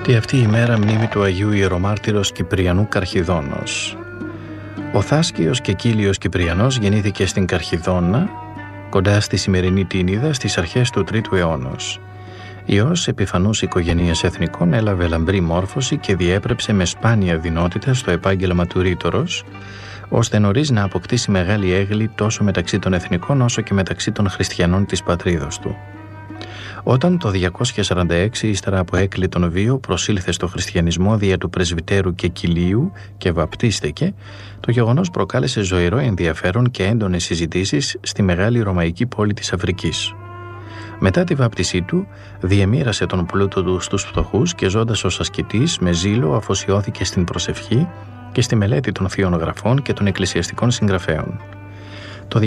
Τη αυτή η μέρα μνήμη του Αγίου Ιερομάρτυρος Κυπριανού Καρχιδόνος. Ο Θάσκιος και Κύλιος Κυπριανός γεννήθηκε στην Καρχιδόνα, κοντά στη σημερινή Τίνιδα, στις αρχές του 3ου αιώνος. Υιός επιφανούς οικογενείας εθνικών, έλαβε λαμπρή μόρφωση και διέπρεψε με σπάνια δεινότητα στο επάγγελμα του ρήτορος, ώστε νωρίς να αποκτήσει μεγάλη έγκλη τόσο μεταξύ των εθνικών όσο και μεταξύ των χριστιανών της πατρίδος του. Όταν το 246, ύστερα από έκλειτον βίο, προσήλθε στο χριστιανισμό δια του πρεσβυτέρου και Κυλίου και βαπτίστηκε, το γεγονός προκάλεσε ζωηρό ενδιαφέρον και έντονες συζητήσεις στη μεγάλη ρωμαϊκή πόλη της Αφρικής. Μετά τη βάπτισή του, διεμοίρασε τον πλούτο του στους φτωχούς και ζώντας ως ασκητής, με ζήλο αφοσιώθηκε στην προσευχή και στη μελέτη των θείων γραφών και των εκκλησιαστικών συγγραφέων. Το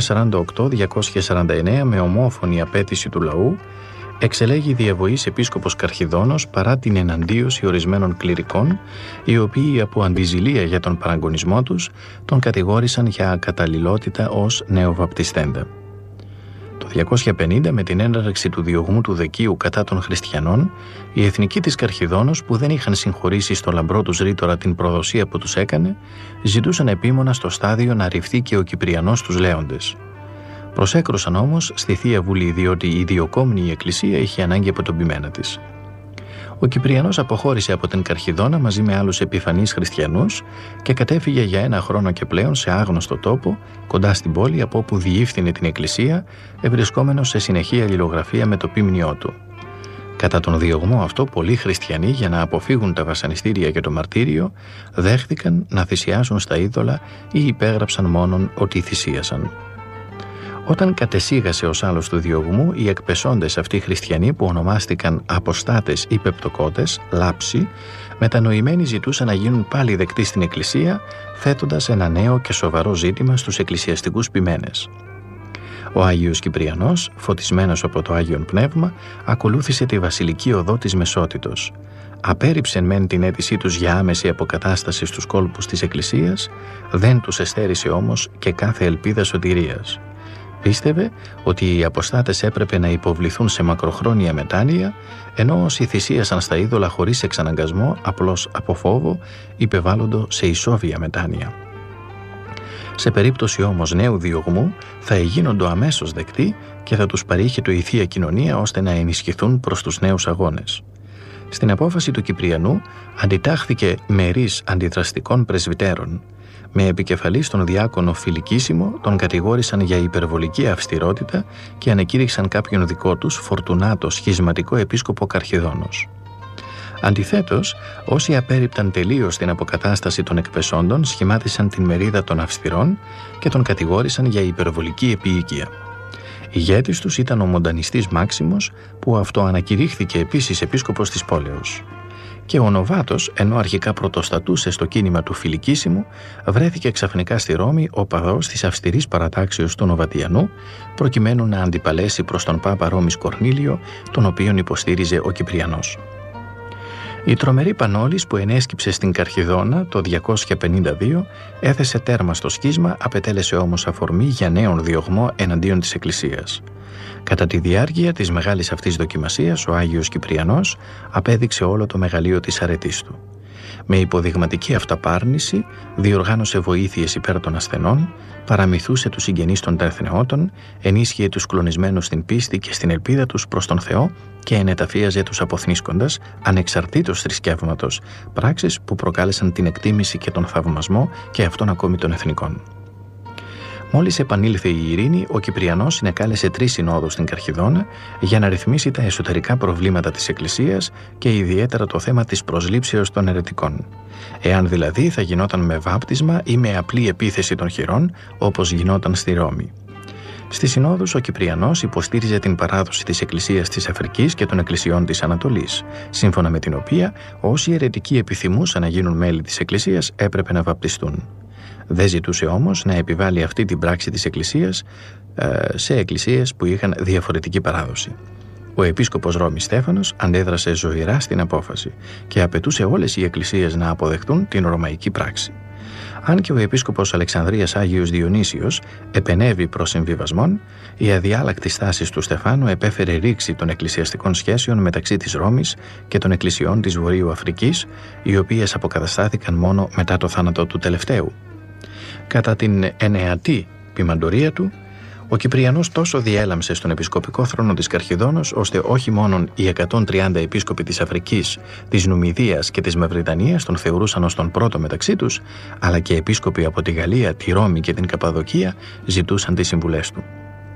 248-249, με ομόφωνη απέτηση του λαού, εξελέγει διαβοής επίσκοπος Καρχιδόνος παρά την εναντίωση ορισμένων κληρικών, οι οποίοι από αντιζηλία για τον παραγωνισμό τους τον κατηγόρησαν για ακαταλληλότητα ως νεοβαπτιστέντα. Το 250, με την έναρξη του διωγμού του Δεκίου κατά των χριστιανών, οι εθνικοί της Καρχιδόνος, που δεν είχαν συγχωρήσει στο λαμπρό τους ρήτορα την προδοσία που τους έκανε, ζητούσαν επίμονα στο στάδιο να ρηφθεί και ο Κυπριανός τους λέοντες. Προσέκρουσαν όμως στη Θεία Βουλή, διότι η διοκόμνη εκκλησία είχε ανάγκη από τον ποιμένα της. Ο Κυπριανός αποχώρησε από την Καρχιδόνα μαζί με άλλους επιφανείς χριστιανούς και κατέφυγε για 1 χρόνο και πλέον σε άγνωστο τόπο, κοντά στην πόλη, από όπου διήφθηνε την εκκλησία, ευρισκόμενος σε συνεχή αλληλογραφία με το ποίμνιό του. Κατά τον διωγμό αυτό, πολλοί χριστιανοί, για να αποφύγουν τα βασανιστήρια και το μαρτύριο, δέχθηκαν να θυσιάσουν στα είδωλα ή υπέγραψαν μόνον ότι θυσίασαν. Όταν κατεσίγασε ως άλλος του διωγμού, οι εκπεσόντες αυτοί χριστιανοί, που ονομάστηκαν αποστάτες ή πεπτοκότες, λάψοι, μετανοημένοι ζητούσαν να γίνουν πάλι δεκτοί στην εκκλησία, θέτοντας ένα νέο και σοβαρό ζήτημα στους εκκλησιαστικούς ποιμένες. Ο Άγιος Κυπριανός, φωτισμένος από το Άγιον Πνεύμα, ακολούθησε τη βασιλική οδό της μεσότητος. Απέρριψεν μεν την αίτησή τους για άμεση αποκατάσταση στους κόλπους της εκκλησίας, δεν τους εστέρισε όμως και κάθε ελπίδα σωτηρίας. Πίστευε ότι οι αποστάτες έπρεπε να υποβληθούν σε μακροχρόνια μετάνοια, ενώ όσοι θυσίασαν στα είδωλα χωρίς εξαναγκασμό, απλώς από φόβο, υπεβάλλοντο σε ισόβια μετάνοια. Σε περίπτωση όμως νέου διωγμού, θα εγίνοντο αμέσως δεκτοί και θα τους παρήχε η Θεία Κοινωνία, ώστε να ενισχυθούν προς τους νέους αγώνες. Στην απόφαση του Κυπριανού αντιτάχθηκε μερής αντιδραστικών πρεσβυτέρων. Με επικεφαλής τον διάκονο Φιλικίσιμο, τον κατηγόρησαν για υπερβολική αυστηρότητα και ανεκήρυξαν κάποιον δικό τους, Φορτουνάτο, σχισματικό επίσκοπο Καρχιδόνος. Αντιθέτως, όσοι απέρριπταν τελείως την αποκατάσταση των εκπεσόντων, σχημάτισαν την μερίδα των αυστηρών και τον κατηγόρησαν για υπερβολική επίοικια. Ηγέτης τους ήταν ο μοντανιστής Μάξιμος, που αυτοανακηρύχθηκε επίσης επίσκοπος της πόλεως. Και ο Νοβάτος, ενώ αρχικά πρωτοστατούσε στο κίνημα του Φιλικίσιμου, βρέθηκε ξαφνικά στη Ρώμη οπαδός της αυστηρής παρατάξεως του Νοβατιανού, προκειμένου να αντιπαλέσει προς τον Πάπα Ρώμης Κορνήλιο, τον οποίον υποστήριζε ο Κυπριανός. Η τρομερή Πανόλης, που ενέσκυψε στην Καρχιδόνα το 252, έθεσε τέρμα στο σχίσμα, απετέλεσε όμως αφορμή για νέον διωγμό εναντίον της Εκκλησίας. Κατά τη διάρκεια της μεγάλης αυτής δοκιμασίας, ο Άγιος Κυπριανός απέδειξε όλο το μεγαλείο της αρετής του. Με υποδειγματική αυταπάρνηση διοργάνωσε βοήθειες υπέρ των ασθενών, παραμυθούσε τους συγγενείς των τεθνεώτων, ενίσχυε τους κλονισμένους στην πίστη και στην ελπίδα τους προς τον Θεό και ενεταφίαζε τους αποθνίσκοντας, ανεξαρτήτως θρησκεύματος, πράξεις που προκάλεσαν την εκτίμηση και τον θαυμασμό και αυτών ακόμη των εθνικών. Μόλις επανήλθε η ειρήνη, ο Κυπριανός συνεκάλεσε 3 συνόδους στην Καρχιδόνα για να ρυθμίσει τα εσωτερικά προβλήματα της Εκκλησίας και ιδιαίτερα το θέμα της προσλήψεως των αιρετικών. Εάν δηλαδή θα γινόταν με βάπτισμα ή με απλή επίθεση των χειρών, όπως γινόταν στη Ρώμη. Στις συνόδους ο Κυπριανός υποστήριζε την παράδοση της Εκκλησίας της Αφρικής και των Εκκλησιών της Ανατολής, σύμφωνα με την οποία όσοι αιρετικοί επιθυμούσαν να γίνουν μέλη της Εκκλησίας έπρεπε να βαπτιστούν. Δεν ζητούσε όμως να επιβάλλει αυτή την πράξη της Εκκλησίας σε εκκλησίες που είχαν διαφορετική παράδοση. Ο επίσκοπος Ρώμης Στέφανος αντέδρασε ζωηρά στην απόφαση και απαιτούσε όλες οι εκκλησίες να αποδεχτούν την ρωμαϊκή πράξη. Αν και ο επίσκοπος Αλεξανδρίας Άγιος Διονύσιος επενέβη προς συμβιβασμόν, η αδιάλακτη στάση του Στεφάνου επέφερε ρήξη των εκκλησιαστικών σχέσεων μεταξύ της Ρώμης και των εκκλησιών της Βορείου Αφρικής, οι οποίες αποκαταστάθηκαν μόνο μετά το θάνατο του τελευταίου. Κατά την ενεατή ποιμαντορία του, ο Κυπριανός τόσο διέλαμψε στον επισκοπικό θρόνο της Καρχιδόνος, ώστε όχι μόνον οι 130 επίσκοποι της Αφρικής, της Νουμιδίας και της Μαυριτανίας τον θεωρούσαν ως τον πρώτο μεταξύ τους, αλλά και επίσκοποι από τη Γαλλία, τη Ρώμη και την Καπαδοκία ζητούσαν τις συμβουλές του.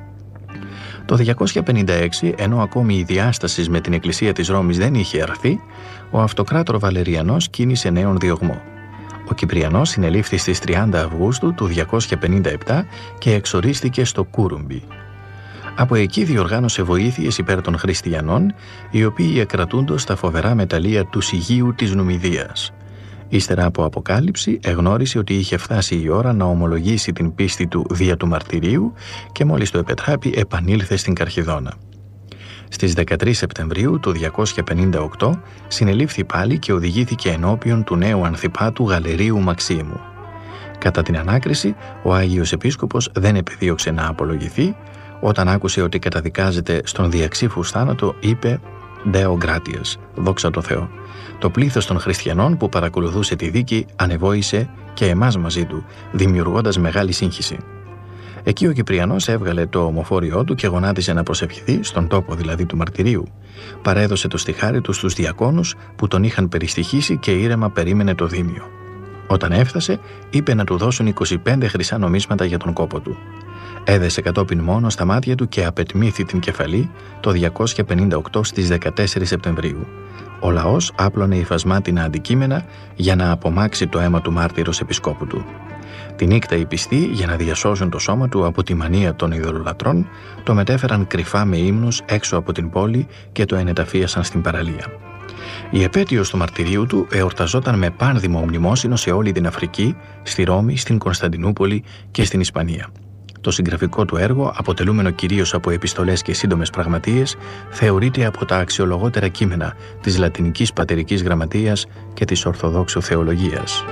Το 256, ενώ ακόμη η διάσταση με την Εκκλησία της Ρώμης δεν είχε αρθεί, ο Αυτοκράτορ Βαλεριανός κίνησε νέον διωγμό. Ο Κυπριανός συνελήφθη στις 30 Αυγούστου του 257 και εξορίστηκε στο Κούρουμπι. Από εκεί διοργάνωσε βοήθειες υπέρ των χριστιανών, οι οποίοι εκρατούντος τα φοβερά μεταλλεία του Σιγείου της Νουμιδίας. Ύστερα από αποκάλυψη εγνώρισε ότι είχε φτάσει η ώρα να ομολογήσει την πίστη του δια του μαρτυρίου και μόλις το επετράπη επανήλθε στην Καρχιδόνα. Στις 13 Σεπτεμβρίου του 258 συνελήφθη πάλι και οδηγήθηκε ενώπιον του νέου ανθιπάτου Γαλερίου Μαξίμου. Κατά την ανάκριση, ο Άγιος Επίσκοπος δεν επιδίωξε να απολογηθεί. Όταν άκουσε ότι καταδικάζεται στον διαξύφους θάνατο, είπε «Deo gratias», δόξα τω Θεώ. Το πλήθος των χριστιανών που παρακολουθούσε τη δίκη ανεβόησε και εμάς μαζί του, δημιουργώντας μεγάλη σύγχυση. Εκεί ο Κυπριανός έβγαλε το ομοφόριό του και γονάτισε να προσευχηθεί, στον τόπο δηλαδή του μαρτυρίου. Παρέδωσε το στιχάρι του στους διακόνους που τον είχαν περιστοιχίσει και ήρεμα περίμενε το δίμιο. Όταν έφτασε, είπε να του δώσουν 25 χρυσά νομίσματα για τον κόπο του. Έδεσε κατόπιν μόνο στα μάτια του και απετμήθη την κεφαλή το 258 στις 14 Σεπτεμβρίου. Ο λαός άπλωνε υφασμάτινα αντικείμενα για να απομάξει το αίμα του μάρτυρος επισκόπου του. Τη νύχτα οι πιστοί, για να διασώσουν το σώμα του από τη μανία των ειδωλολατρών, το μετέφεραν κρυφά με ύμνους έξω από την πόλη και το ενεταφίασαν στην παραλία. Η επέτειος του μαρτυρίου του εορταζόταν με πάνδημο μνημόσυνο σε όλη την Αφρική, στη Ρώμη, στην Κωνσταντινούπολη και στην Ισπανία. Το συγγραφικό του έργο, αποτελούμενο κυρίως από επιστολές και σύντομες πραγματείες, θεωρείται από τα αξιολογότερα κείμενα της λατινικής πατερικής γραμματείας και της Ορθοδόξου θεολογίας.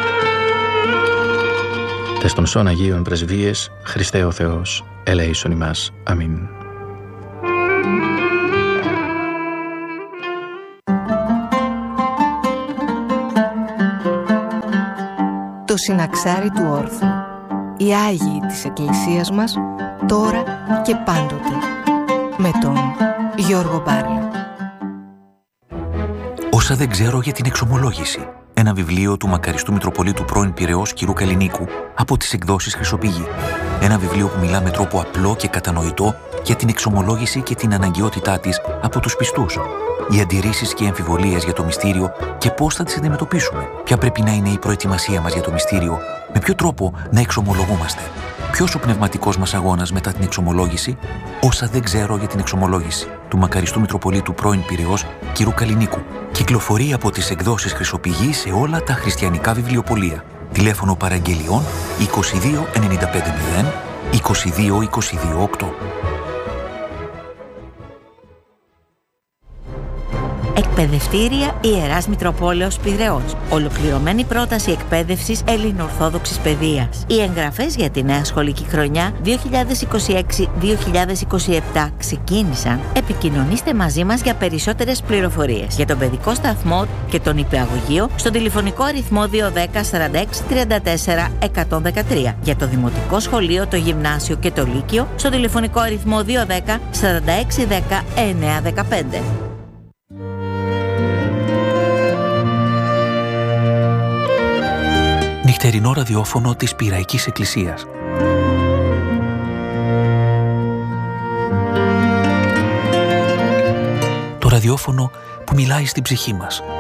Τες των σών Αγίων Πρεσβείες, Χριστέ ο Θεός, ελέησον ημάς. Αμήν. Το συναξάρι του όρθου. Οι Άγιοι της Εκκλησίας μας, τώρα και πάντοτε. Με τον Γιώργο Μπάρλα. Όσα δεν ξέρω για την εξομολόγηση. Ένα βιβλίο του μακαριστού Μητροπολίτου πρώην Πειραιώς κ. Καλλινίκου από τις εκδόσεις Χρυσοπηγή. Ένα βιβλίο που μιλά με τρόπο απλό και κατανοητό για την εξομολόγηση και την αναγκαιότητά της από τους πιστούς. Οι αντιρρήσεις και οι αμφιβολίες για το μυστήριο και πώς θα τις αντιμετωπίσουμε. Ποια πρέπει να είναι η προετοιμασία μας για το μυστήριο, με ποιο τρόπο να εξομολογούμαστε. Ποιος ο πνευματικός μας αγώνας μετά την εξομολόγηση. Όσα δεν ξέρω για την εξομολόγηση του μακαριστού Μητροπολίτου πρώην Πειραιώς κ. Καλλινίκου. Κυκλοφορεί από τις εκδόσεις Χρυσοπηγή σε όλα τα χριστιανικά βιβλιοπωλεία. Τηλέφωνο παραγγελιών 22 95 0 22 22 8. Εκπαιδευτήρια Ιεράς Μητροπόλεως Πειραιώς. Ολοκληρωμένη πρόταση εκπαίδευσης ελληνοορθόδοξης παιδείας. Οι εγγραφές για τη νέα σχολική χρονιά 2026-2027 ξεκίνησαν. Επικοινωνήστε μαζί μας για περισσότερες πληροφορίες για τον παιδικό σταθμό και τον υπηαγωγείο στο τηλεφωνικό αριθμό 210 46 34 113. Για το δημοτικό σχολείο, το γυμνάσιο και το λύκειο στο τηλεφωνικό αριθμό 210 46 10 915. Νυχτερινό ραδιόφωνο της Πειραϊκής Εκκλησίας. Το ραδιόφωνο που μιλάει στην ψυχή μας.